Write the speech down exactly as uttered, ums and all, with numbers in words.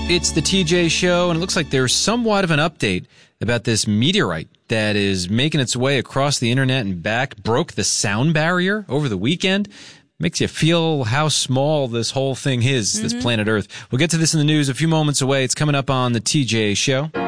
It's the T J Show, and it looks like there's somewhat of an update about this meteorite that is making its way across the internet and back. Broke the sound barrier over the weekend. Makes you feel how small this whole thing is, mm-hmm. this planet Earth. We'll get to this in the news a few moments away. It's coming up on the T J Show.